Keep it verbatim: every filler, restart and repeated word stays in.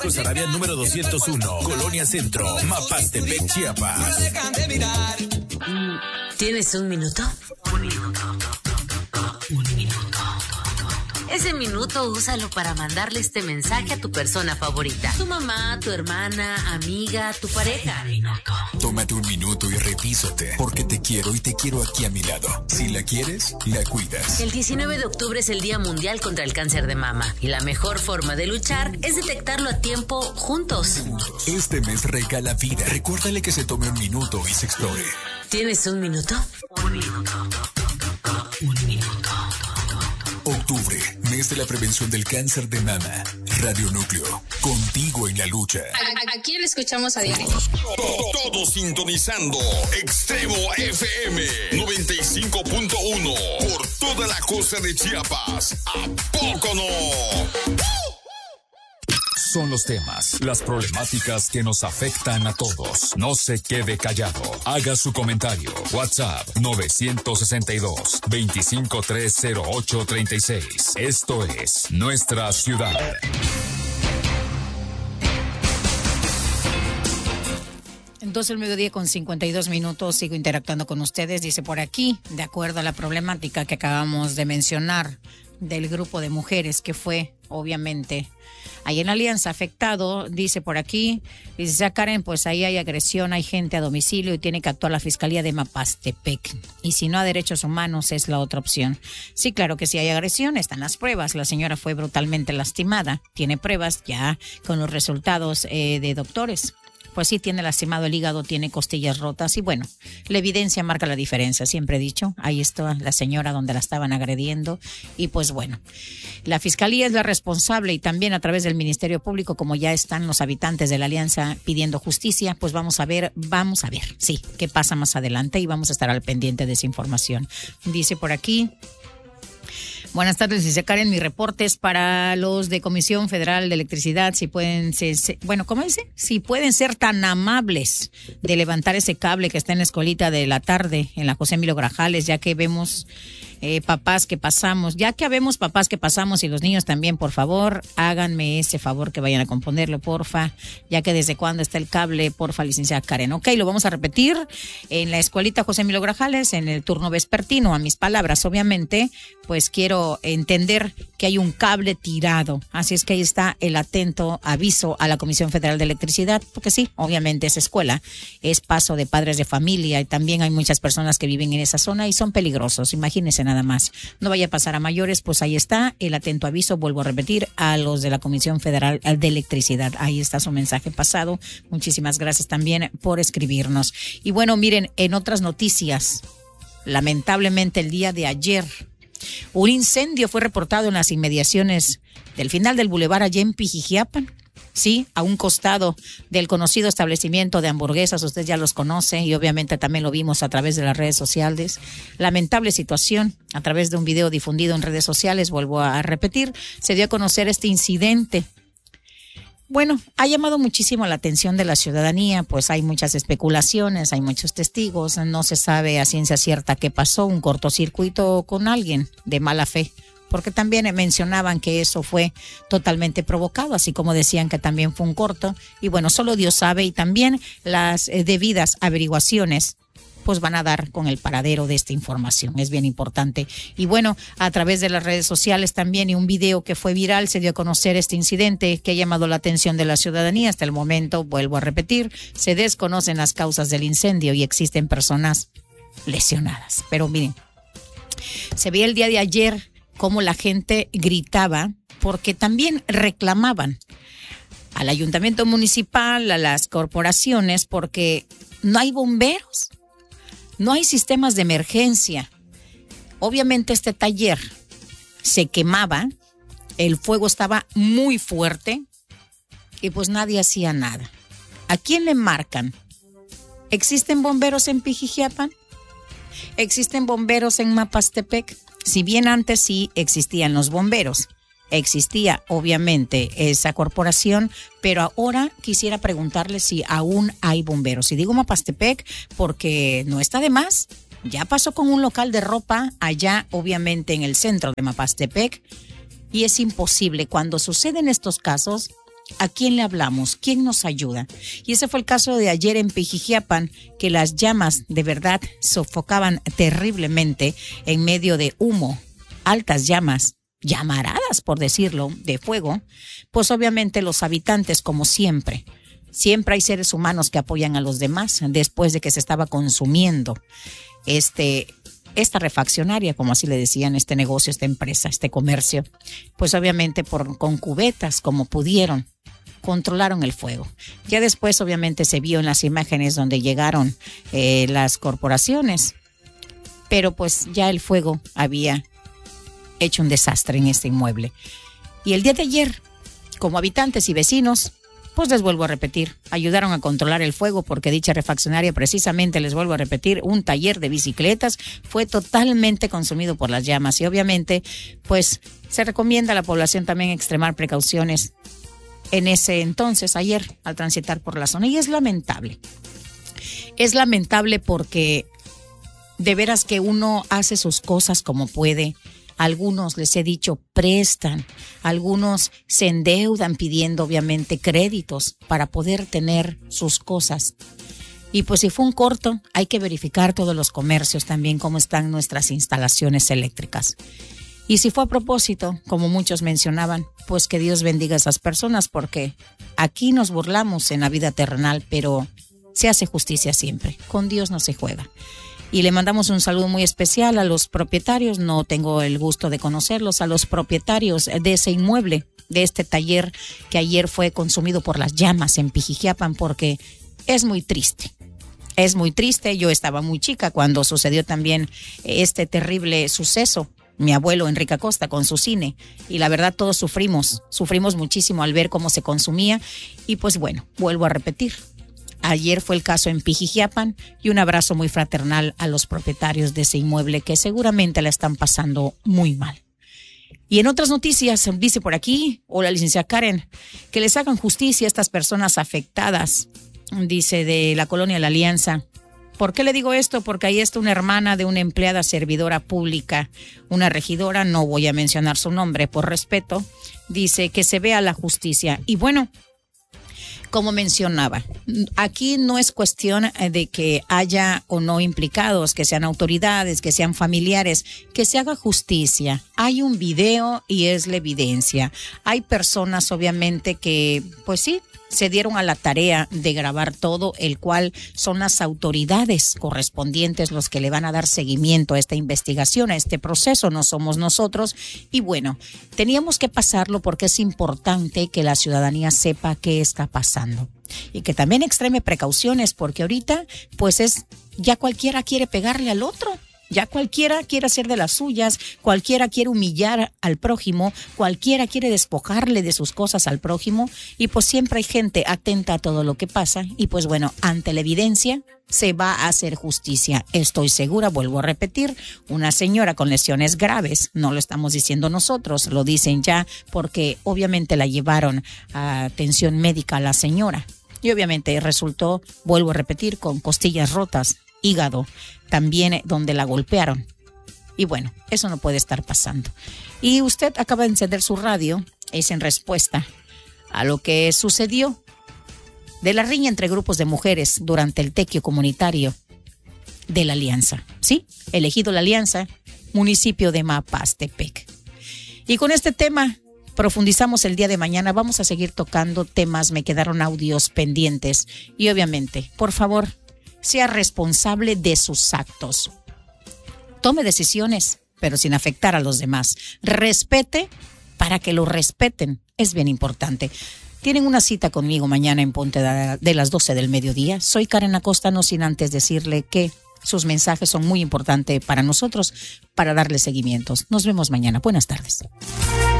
Sarabia número doscientos uno, Colonia Centro, Mapastepec, Chiapas. ¿Tienes un minuto? Un minuto. Un minuto. Ese minuto úsalo para mandarle este mensaje a tu persona favorita. Tu mamá, tu hermana, amiga, tu pareja. Tómate un minuto y revísate, porque te quiero y te quiero aquí a mi lado. Si la quieres, la cuidas. El diecinueve de octubre es el Día Mundial contra el Cáncer de Mama. Y la mejor forma de luchar es detectarlo a tiempo juntos. Este mes regala vida. Recuérdale que se tome un minuto y se explore. ¿Tienes un minuto? Un minuto. Un minuto. Octubre, mes de la prevención del cáncer de mama. Radio Núcleo, contigo en la lucha. ¿A, a quién le escuchamos a diario? Todo, todo sintonizando Extremo F M noventa y cinco punto uno por toda la costa de Chiapas. ¿A poco no? Son los temas, las problemáticas que nos afectan a todos. No se quede callado. Haga su comentario. WhatsApp nueve seis dos, dos cinco tres cero ocho tres seis. Esto es Nuestra Ciudad. doce del mediodía con cincuenta y dos minutos. Sigo interactuando con ustedes. Dice por aquí, de acuerdo a la problemática que acabamos de mencionar del grupo de mujeres que fue, obviamente, ahí en la Alianza afectado, dice por aquí, dice ya Karen, pues ahí hay agresión, hay gente a domicilio y tiene que actuar la Fiscalía de Mapastepec. Y si no, a derechos humanos es la otra opción. Sí, claro que si hay agresión, están las pruebas. La señora fue brutalmente lastimada. Tiene pruebas ya con los resultados eh, de doctores. Pues sí, tiene lastimado el hígado, tiene costillas rotas y bueno, la evidencia marca la diferencia, siempre he dicho. Ahí está la señora donde la estaban agrediendo y pues bueno, la Fiscalía es la responsable y también a través del Ministerio Público, como ya están los habitantes de la Alianza pidiendo justicia, pues vamos a ver, vamos a ver, sí, qué pasa más adelante y vamos a estar al pendiente de esa información. Dice por aquí... Buenas tardes, dice Karen, mi reporte es para los de Comisión Federal de Electricidad, si pueden, se, se, bueno, ¿cómo dice? Si pueden ser tan amables de levantar ese cable que está en la escuelita de la tarde, en la José Emilio Grajales, ya que vemos eh, papás que pasamos, ya que habemos papás que pasamos y los niños también, por favor, háganme ese favor que vayan a componerlo, porfa, ya que desde cuándo está el cable, porfa, licenciada Karen. Ok, lo vamos a repetir en la escuelita José Emilio Grajales, en el turno vespertino, a mis palabras, obviamente, pues quiero entender que hay un cable tirado. Así es que ahí está el atento aviso a la Comisión Federal de Electricidad, porque sí, obviamente esa escuela es paso de padres de familia y también hay muchas personas que viven en esa zona y son peligrosos. Imagínense nada más. No vaya a pasar a mayores, pues ahí está el atento aviso, vuelvo a repetir, a los de la Comisión Federal de Electricidad. Ahí está su mensaje pasado. Muchísimas gracias también por escribirnos. Y bueno, miren, en otras noticias, lamentablemente el día de ayer, un incendio fue reportado en las inmediaciones del final del bulevar allá en Pijijiapan. Sí, a un costado del conocido establecimiento de hamburguesas, usted ya los conoce y obviamente también lo vimos a través de las redes sociales. Lamentable situación, a través de un video difundido en redes sociales, vuelvo a repetir, se dio a conocer este incidente. Bueno, ha llamado muchísimo la atención de la ciudadanía, pues hay muchas especulaciones, hay muchos testigos, no se sabe a ciencia cierta qué pasó, un cortocircuito con alguien de mala fe, porque también mencionaban que eso fue totalmente provocado, así como decían que también fue un corto, y bueno, solo Dios sabe y también las eh, debidas averiguaciones pues van a dar con el paradero de esta información, es bien importante. Y bueno, a través de las redes sociales también y un video que fue viral se dio a conocer este incidente que ha llamado la atención de la ciudadanía. Hasta el momento, vuelvo a repetir, se desconocen las causas del incendio y existen personas lesionadas. Pero miren, se veía el día de ayer cómo la gente gritaba porque también reclamaban al ayuntamiento municipal, a las corporaciones, porque no hay bomberos. No hay sistemas de emergencia. Obviamente este taller se quemaba, el fuego estaba muy fuerte y pues nadie hacía nada. ¿A quién le marcan? ¿Existen bomberos en Pijijiapan? ¿Existen bomberos en Mapastepec? Si bien antes sí existían los bomberos, existía obviamente esa corporación, pero ahora quisiera preguntarle si aún hay bomberos. Y digo Mapastepec porque no está de más. Ya pasó con un local de ropa allá, obviamente en el centro de Mapastepec, y es imposible. Cuando suceden estos casos, ¿A quién le hablamos? ¿Quién nos ayuda? Y ese fue el caso de ayer en Pijijiapan, que las llamas de verdad sofocaban terriblemente en medio de humo, altas llamas, llamaradas por decirlo, de fuego. Pues obviamente los habitantes, como siempre, siempre hay seres humanos que apoyan a los demás después de que se estaba consumiendo este... esta refaccionaria, como así le decían, este negocio, esta empresa, este comercio, pues obviamente por, con cubetas, como pudieron, controlaron el fuego. Ya después obviamente se vio en las imágenes donde llegaron eh, las corporaciones, pero pues ya el fuego había hecho un desastre en este inmueble. Y el día de ayer, como habitantes y vecinos, pues les vuelvo a repetir, ayudaron a controlar el fuego porque dicha refaccionaria, precisamente les vuelvo a repetir, un taller de bicicletas, fue totalmente consumido por las llamas y obviamente pues se recomienda a la población también extremar precauciones en ese entonces, ayer, al transitar por la zona. Y es lamentable, es lamentable porque de veras que uno hace sus cosas como puede. Algunos, les he dicho, prestan, algunos se endeudan pidiendo obviamente créditos para poder tener sus cosas. Y pues si fue un corto, hay que verificar todos los comercios también cómo están nuestras instalaciones eléctricas. Y si fue a propósito, como muchos mencionaban, pues que Dios bendiga a esas personas porque aquí nos burlamos en la vida terrenal, pero se hace justicia siempre, con Dios no se juega. Y le mandamos un saludo muy especial a los propietarios, no tengo el gusto de conocerlos, a los propietarios de ese inmueble, de este taller que ayer fue consumido por las llamas en Pijijiapan, porque es muy triste. Es muy triste, yo estaba muy chica cuando sucedió también este terrible suceso. Mi abuelo Enrique Acosta con su cine, y la verdad todos sufrimos, sufrimos muchísimo al ver cómo se consumía. Y pues bueno, vuelvo a repetir, ayer fue el caso en Pijijiapan y un abrazo muy fraternal a los propietarios de ese inmueble que seguramente la están pasando muy mal. Y en otras noticias, dice por aquí, hola licenciada Karen, que les hagan justicia a estas personas afectadas, dice de la colonia La Alianza. ¿Por qué le digo esto? Porque ahí está una hermana de una empleada servidora pública, una regidora, no voy a mencionar su nombre por respeto, dice que se vea la justicia. Y bueno, como mencionaba, aquí no es cuestión de que haya o no implicados, que sean autoridades, que sean familiares, que se haga justicia. Hay un video y es la evidencia. Hay personas obviamente que, pues sí, se dieron a la tarea de grabar todo, el cual son las autoridades correspondientes los que le van a dar seguimiento a esta investigación, a este proceso, no somos nosotros. Y bueno, teníamos que pasarlo porque es importante que la ciudadanía sepa qué está pasando y que también extreme precauciones, porque ahorita pues es, ya cualquiera quiere pegarle al otro. Ya cualquiera quiere hacer de las suyas, cualquiera quiere humillar al prójimo, cualquiera quiere despojarle de sus cosas al prójimo, y pues siempre hay gente atenta a todo lo que pasa y pues bueno, ante la evidencia se va a hacer justicia. Estoy segura, vuelvo a repetir, una señora con lesiones graves, no lo estamos diciendo nosotros, lo dicen ya porque obviamente la llevaron a atención médica a la señora y obviamente resultó, vuelvo a repetir, con costillas rotas, hígado, también donde la golpearon. Y bueno, eso no puede estar pasando. Y usted acaba de encender su radio, es en respuesta a lo que sucedió de la riña entre grupos de mujeres durante el tequio comunitario de La Alianza. Sí, elegido La Alianza, municipio de Mapastepec. Y con este tema profundizamos el día de mañana. Vamos a seguir tocando temas, me quedaron audios pendientes. Y obviamente, por favor, sea responsable de sus actos. Tome decisiones, pero sin afectar a los demás. Respete para que lo respeten. Es bien importante. Tienen una cita conmigo mañana en punto de las doce del mediodía. Soy Karen Acosta, no sin antes decirle que sus mensajes son muy importantes para nosotros, para darle seguimientos. Nos vemos mañana. Buenas tardes.